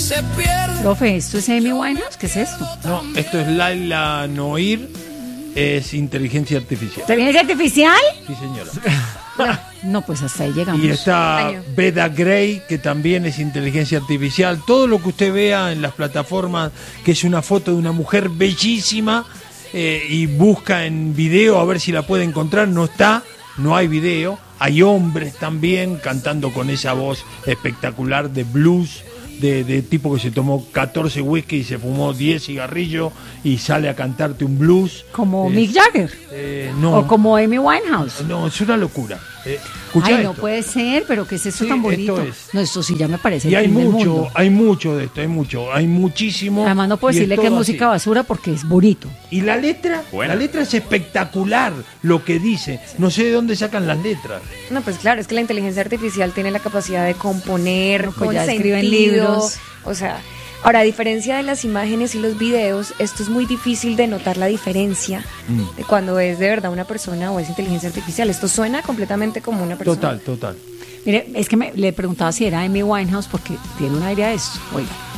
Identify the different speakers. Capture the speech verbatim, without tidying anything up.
Speaker 1: se pierde.
Speaker 2: Profe, ¿esto es Amy Winehouse? ¿Qué es esto?
Speaker 3: No, esto es Laila Noir, es inteligencia artificial.
Speaker 2: ¿Inteligencia artificial?
Speaker 3: Sí, señora.
Speaker 2: No, no, pues hasta ahí llegamos.
Speaker 3: Y está
Speaker 4: Año.
Speaker 3: Beda Gray, que también es inteligencia artificial. Todo lo que usted vea en las plataformas, que es una foto de una mujer bellísima, eh, y busca en video a ver si la puede encontrar, no está, no hay video. Hay hombres también cantando con esa voz espectacular de blues, de, de tipo que se tomó catorce whisky y se fumó diez cigarrillos y sale a cantarte un blues.
Speaker 2: Como
Speaker 3: Eh,
Speaker 2: Mick Jagger.
Speaker 3: Eh, no,
Speaker 2: O como Amy Winehouse.
Speaker 3: no, es una locura. Eh, escucha
Speaker 2: Ay,
Speaker 3: esto.
Speaker 2: no puede ser, pero ¿qué es eso
Speaker 3: Sí,
Speaker 2: tan
Speaker 3: esto
Speaker 2: bonito?
Speaker 3: es.
Speaker 2: No, esto sí ya me parece
Speaker 3: Y
Speaker 2: el
Speaker 3: hay
Speaker 2: fin del
Speaker 3: mucho,
Speaker 2: mundo.
Speaker 3: hay mucho de esto, hay mucho, hay muchísimo.
Speaker 2: Además no puedo
Speaker 3: y es
Speaker 2: decirle que es
Speaker 3: todo
Speaker 2: música
Speaker 3: así.
Speaker 2: basura porque es bonito.
Speaker 3: Y la letra,
Speaker 5: Buena.
Speaker 3: la letra es espectacular lo que dice. No sé de dónde sacan las letras.
Speaker 4: No, pues claro, es que la inteligencia artificial tiene la capacidad de componer,
Speaker 2: No, pues
Speaker 4: con
Speaker 2: ya escriben
Speaker 4: sentido,
Speaker 2: libros.
Speaker 4: o sea, ahora, a diferencia de las imágenes y los videos, esto es muy difícil de notar la diferencia
Speaker 3: Mm.
Speaker 4: de cuando es de verdad una persona o es inteligencia artificial. Esto suena completamente como una persona.
Speaker 3: Total, total.
Speaker 2: Mire, es que me, le preguntaba si era Amy Winehouse porque tiene un aire a esto. Oiga.